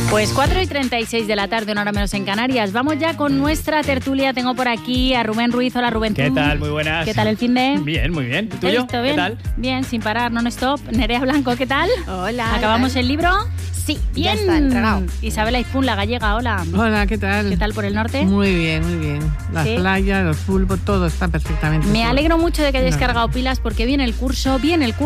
Pues 4:36 de la tarde, una hora menos en Canarias. Vamos ya con nuestra tertulia. Tengo por aquí a Rubén Ruiz. Hola, Rubén. ¿Qué tal? Muy buenas. ¿Qué tal el finde? Bien, muy bien. ¿Tuyo? ¿Bien? ¿Qué tal? Bien, sin parar, non-stop. Nerea Blanco, ¿qué tal? Hola. ¿Acabamos el libro? Sí, Bien. ya está entregado. Isabel Aizpún, la gallega, hola. Hola, ¿qué tal? ¿Qué tal por el norte? Muy bien, muy bien. Las playas, los pulpos, todo está perfectamente. Me alegro mucho de que hayáis cargado pilas porque viene el curso.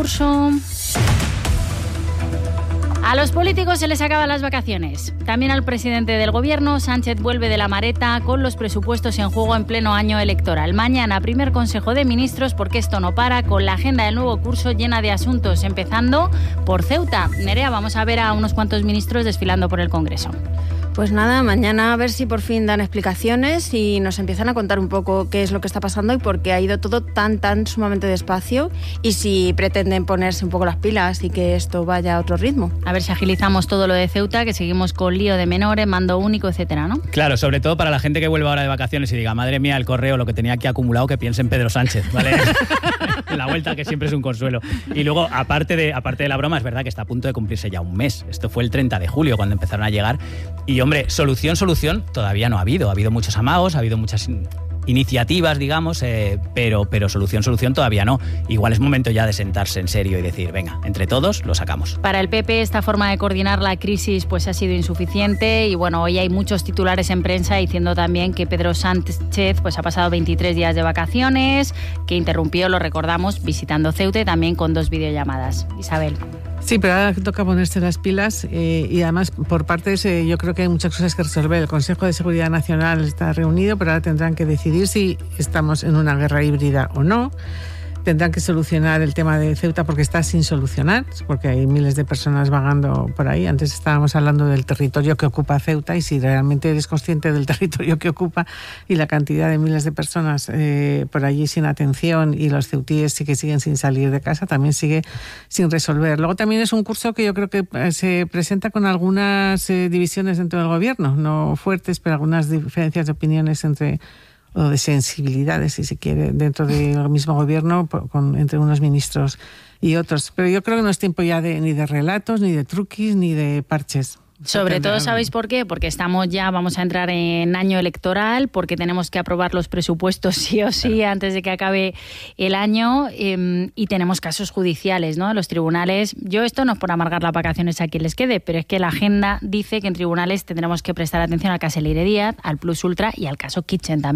A los políticos se les acaban las vacaciones. También al presidente del gobierno. Sánchez vuelve de la Mareta con los presupuestos en juego en pleno año electoral. Mañana, primer Consejo de Ministros, porque esto no para, con la agenda del nuevo curso llena de asuntos, empezando por Ceuta. Nerea, vamos a ver a unos cuantos ministros desfilando por el Congreso. Pues nada, mañana a ver si por fin dan explicaciones y nos empiezan a contar un poco qué es lo que está pasando y por qué ha ido todo tan sumamente despacio y si pretenden ponerse un poco las pilas y que esto vaya a otro ritmo. A ver si agilizamos todo lo de Ceuta, que seguimos con lío de menores, mando único, etcétera, ¿no? Claro, sobre todo para la gente que vuelva ahora de vacaciones y diga, madre mía, el correo, lo que tenía aquí acumulado, que piense en Pedro Sánchez, ¿vale? En la vuelta, que siempre es un consuelo. Y luego, aparte de la broma, es verdad que está a punto de cumplirse ya un mes. Esto fue el 30 de julio cuando empezaron a llegar. Y, hombre, solución todavía no ha habido. Ha habido muchos amagos, ha habido muchas iniciativas, digamos, pero solución todavía no. Igual es momento ya de sentarse en serio y decir, venga, entre todos lo sacamos. Para el PP esta forma de coordinar la crisis pues ha sido insuficiente y bueno, hoy hay muchos titulares en prensa diciendo también que Pedro Sánchez pues ha pasado 23 días de vacaciones, que interrumpió, lo recordamos, visitando Ceuta y también con 2 videollamadas. Isabel. Sí, pero ahora toca ponerse las pilas y además por partes yo creo que hay muchas cosas que resolver. El Consejo de Seguridad Nacional está reunido, pero ahora tendrán que decidir si estamos en una guerra híbrida o no. Tendrán que solucionar el tema de Ceuta porque está sin solucionar, porque hay miles de personas vagando por ahí. Antes estábamos hablando del territorio que ocupa Ceuta y si realmente eres consciente del territorio que ocupa y la cantidad de miles de personas por allí sin atención y los ceutíes sí que siguen sin salir de casa, también sigue sin resolver. Luego también es un curso que yo creo que se presenta con algunas divisiones dentro del gobierno, no fuertes, pero algunas diferencias de opiniones o de sensibilidades, si se quiere, dentro del mismo gobierno, entre unos ministros y otros. Pero yo creo que no es tiempo ya ni de relatos, ni de truquis, ni de parches. Sobre todo, ¿sabéis por qué? Porque vamos a entrar en año electoral, porque tenemos que aprobar los presupuestos sí o sí antes de que acabe el año y tenemos casos judiciales, ¿no? Los tribunales, esto no es por amargar las vacaciones a quien les quede, pero es que la agenda dice que en tribunales tendremos que prestar atención al caso Leire Díaz, al Plus Ultra y al caso Kitchen también.